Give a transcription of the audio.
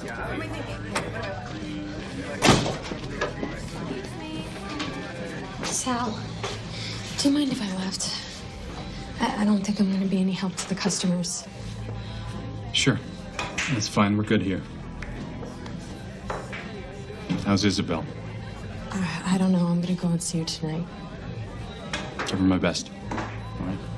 Sal, do you mind if I left? I don't think I'm going to be any help to the customers. Sure. That's fine. We're good here. How's Isabel? I don't know. I'm going to go and see her tonight. Give her my best. All right?